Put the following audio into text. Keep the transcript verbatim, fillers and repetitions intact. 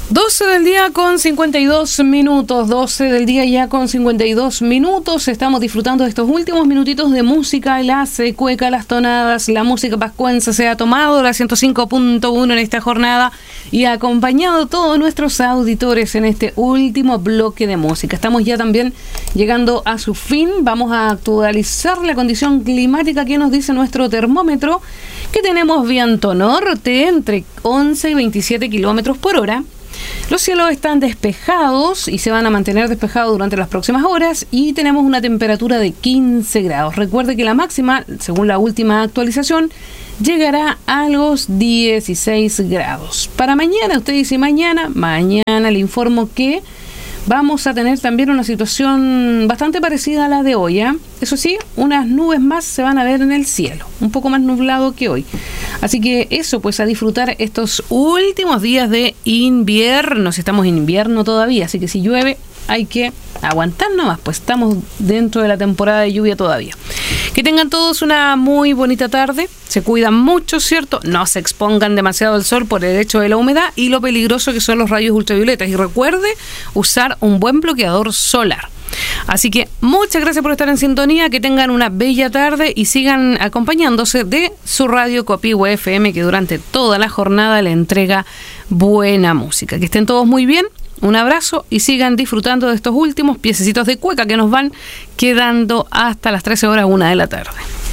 doce del día con cincuenta y dos minutos, doce del día ya con cincuenta y dos minutos. Estamos disfrutando de estos últimos minutitos de música, la cueca, las tonadas, la música pascuense se ha tomado la ciento cinco punto uno en esta jornada y ha acompañado a todos nuestros auditores en este último bloque de música. Estamos ya también llegando a su fin. Vamos a actualizar la condición climática que nos dice nuestro termómetro, que tenemos viento norte entre once y veintisiete kilómetros por hora. Los cielos están despejados y se van a mantener despejados durante las próximas horas y tenemos una temperatura de quince grados. Recuerde que la máxima, según la última actualización, llegará a los dieciséis grados. Para mañana, usted dice mañana, mañana le informo que vamos a tener también una situación bastante parecida a la de hoy, ¿eh? Eso sí, unas nubes más se van a ver en el cielo, un poco más nublado que hoy. Así que eso, pues a disfrutar estos últimos días de invierno. Si estamos en invierno todavía, así que si llueve hay que aguantar nomás, pues estamos dentro de la temporada de lluvia todavía. Que tengan todos una muy bonita tarde, se cuidan mucho, ¿cierto? No se expongan demasiado al sol por el hecho de la humedad y lo peligroso que son los rayos ultravioletas. Y recuerde usar un buen bloqueador solar. Así que muchas gracias por estar en sintonía, que tengan una bella tarde y sigan acompañándose de su radio Copihue F M, que durante toda la jornada le entrega buena música. Que estén todos muy bien, un abrazo y sigan disfrutando de estos últimos piececitos de cueca que nos van quedando hasta las trece horas, una de la tarde.